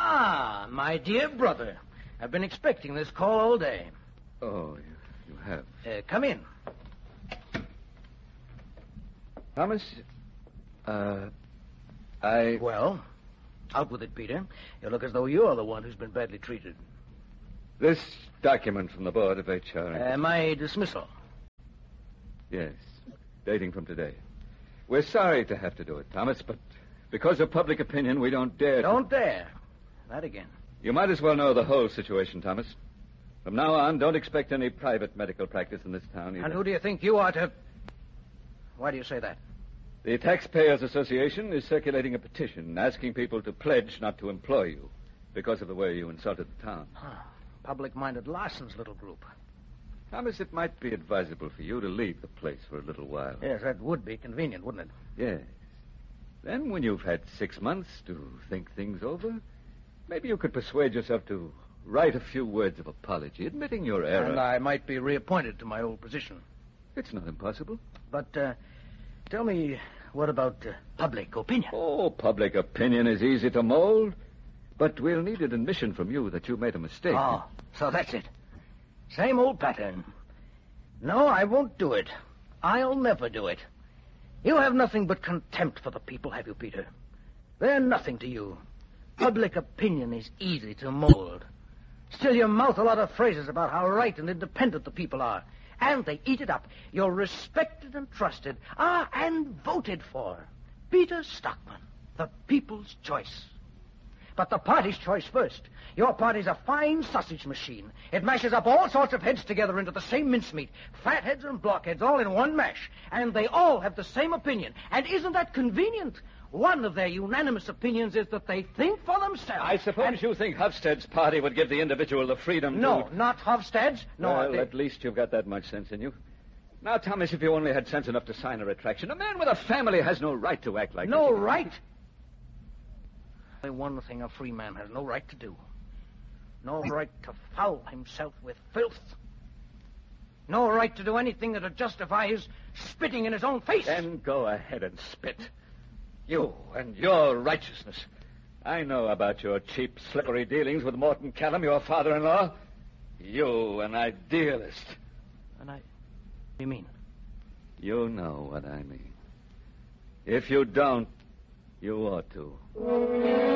Ah, my dear brother. I've been expecting this call all day. Oh, you have. Come in. Thomas, Well, out with it, Peter. You look as though you're the one who's been badly treated. This document from the Board of HR... My dismissal. Yes, dating from today. We're sorry to have to do it, Thomas, but because of public opinion, we don't dare... Don't dare. That again. You might as well know the whole situation, Thomas. From now on, don't expect any private medical practice in this town either. And who do you think you are to... Why do you say that? The Taxpayers Association is circulating a petition asking people to pledge not to employ you because of the way you insulted the town. Public-minded Larson's little group. Thomas, it might be advisable for you to leave the place for a little while. Yes, that would be convenient, wouldn't it? Yes. Then, when you've had 6 months to think things over, maybe you could persuade yourself to write a few words of apology, admitting your error. And I might be reappointed to my old position. It's not impossible. But, tell me, what about public opinion? Oh, public opinion is easy to mold. But we'll need an admission from you that you made a mistake. Oh, so that's it. Same old pattern. No, I won't do it. I'll never do it. You have nothing but contempt for the people, have you, Peter? They're nothing to you. Public opinion is easy to mold. Still, you mouth a lot of phrases about how right and independent the people are. And they eat it up. You're respected and trusted. And voted for. Peter Stockman, the people's choice. But the party's choice first. Your party's a fine sausage machine. It mashes up all sorts of heads together into the same mincemeat. Fatheads and blockheads all in one mash. And they all have the same opinion. And isn't that convenient? One of their unanimous opinions is that they think for themselves. I suppose you think Hofstede's party would give the individual the freedom to... No, not Hofstede's. No, well, at least you've got that much sense in you. Now, Thomas, if you only had sense enough to sign a retraction, a man with a family has no right to act like that. No right? Only one thing a free man has no right to do. No right to foul himself with filth. No right to do anything that'll justify his spitting in his own face. Then go ahead and spit. You and your righteousness. I know about your cheap, slippery dealings with Morton Callum, your father-in-law. You, an idealist. And what do you mean? You know what I mean. If you don't, you ought to.